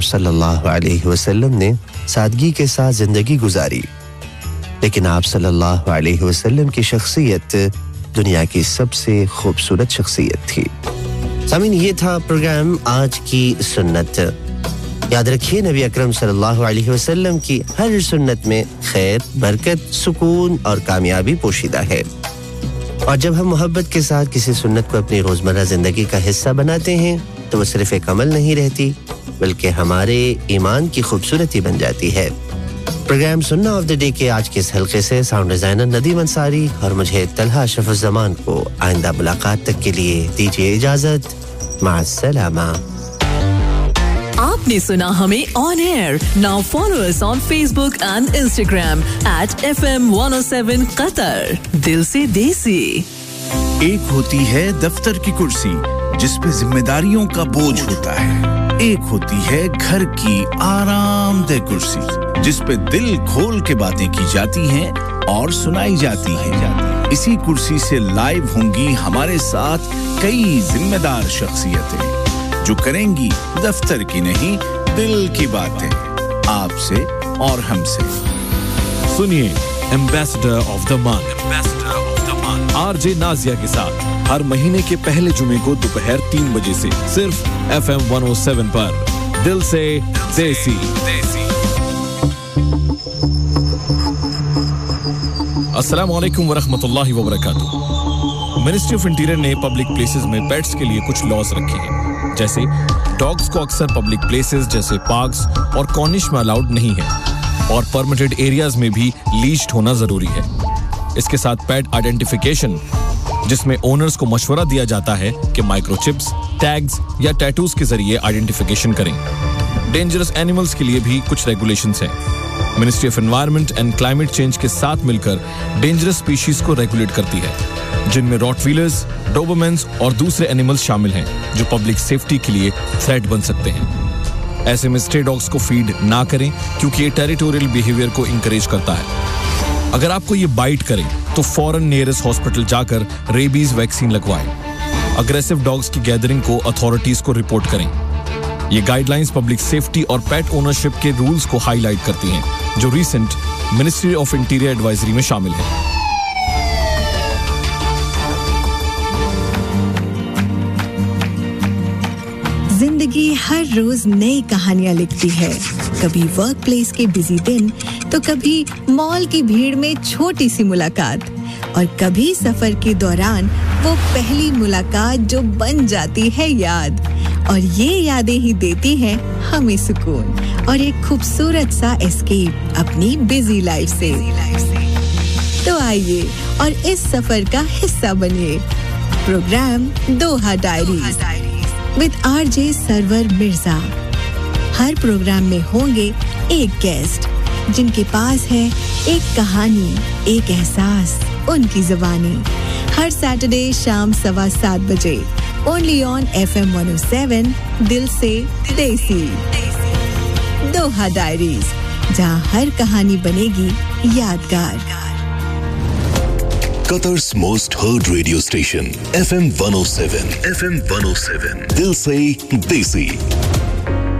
सल्लल्लाहु अलैहि वसल्लम ने सादगी के साथ जिंदगी गुजारी, लेकिन आप सल्लल्लाहु अलैहि वसल्लम की शख्सियत दुनिया की सबसे खूबसूरत शख्सियत थी। सामीन, ये था प्रोग्राम आज की सुन्नत। याद रखिए, नबी अकरम सल्लल्लाहु अलैहि वसल्लम की हर सुन्नत में खैर, बरकत, सुकून और कामयाबी पोशीदा है। और जब हम मोहब्बत के साथ किसी सुन्नत को अपनी रोजमर्रा जिंदगी का हिस्सा बनाते हैं तो वो सिर्फ एक अमल नहीं रहती, बल्कि हमारे ईमान की खूबसूरती बन जाती है। प्रोग्राम सुन्ना ऑफ द डे के आज के इस हल्के से साउंड डिजाइनर नदीम अंसारी और मुझे तलहा अशरफुज़्ज़मान को आइंदा मुलाकात तक के लिए दीजिए इजाजत। माअस्सलामा। आपने सुना हमें on air. Now follow us on Facebook and Instagram @FM 107 Qatar. दिल से देसी। एक होती है दफ्तर की कुर्सी जिस पे जिम्मेदारियों का बोझ होता है, एक होती है घर की आरामदेह कुर्सी जिस पे दिल खोल के बातें की जाती हैं और सुनाई जाती हैं। इसी कुर्सी से लाइव होंगी हमारे साथ कई जिम्मेदार शख्सियतें जो करेंगी दफ्तर की नहीं दिल की बातें, आपसे और हमसे। सुनिए ambassador of the month RJ Nazia के साथ हर महीने के पहले जुमे को दोपहर 3 बजे से सिर्फ FM 107 पर। दिल से देसी। अस्सलाम वालेकुम वरहमतुल्लाहि वबरकातुहू। मिनिस्ट्री ऑफ इंटीरियर ने पब्लिक प्लेसेस में पेट्स के लिए कुछ लॉज रखे हैं, जैसे डॉग्स को अक्सर पब्लिक प्लेसेस जैसे पार्क्स और कॉर्निश में अलाउड नहीं है और परमिटेड एरियाज में भी लीश्ड होना जरूरी है। इसके साथ पेट आइडेंटिफिकेशन, जिसमें ओनर्स को मशवरा दिया जाता है कि माइक्रोचिप्स, टैग्स या टैटूज के जरिए आइडेंटिफिकेशन करें। डेंजरस एनिमल्स के लिए भी कुछ रेगुलेशंस हैं। Ministry of environment and climate change के साथ मिलकर डेंजरस स्पीशीज को रेगुलेट करती है, जिनमें रॉटवीलर्स, डोबरमैन्स और दूसरे एनिमल्स शामिल हैं जो पब्लिक सेफ्टी के लिए थ्रेट बन सकते हैं। ऐसे में स्ट्रे डॉग्स को फीड ना करें क्योंकि ये टेरिटोरियल बिहेवियर को इंकरेज करता है। अगर आपको ये बाइट करे तो फौरन नियरेस्ट हॉस्पिटल जाकर रेबीज वैक्सीन लगवाएं। अग्रेसिव डॉग्स की गैदरिंग को अथॉरिटीज को रिपोर्ट करें। ये गाइडलाइंस पब्लिक सेफ्टी और पेट ओनरशिप के रूल्स को हाईलाइट करती हैं, जो recent ministry of interior advisory में शामिल है। जिंदगी हर रोज नई कहानियां लिखती है, कभी वर्क प्लेस के बिजी दिन तो कभी मॉल की भीड़ में छोटी सी मुलाकात और कभी सफर के दौरान वो पहली मुलाकात जो बन जाती है याद। और ये यादें ही देती हैं हमें सुकून और एक खूबसूरत सा एस्केप अपनी बिजी लाइफ से। तो आइए और इस सफर का हिस्सा बनिए। Programme Doha diaries with RJ server Mirza. Her programme में होंगे एक गेस्ट जिनके पास है एक कहानी, एक एहसास, उनकी ज़ुबानी। हर सैटरडे शाम 7:15 बजे ओनली ऑन FM 107 दिल से देसी। दोहा डायरीज, जहां हर कहानी बनेगी यादगार। Qatar's most heard radio station, FM 107. FM 107. Dil se Desi.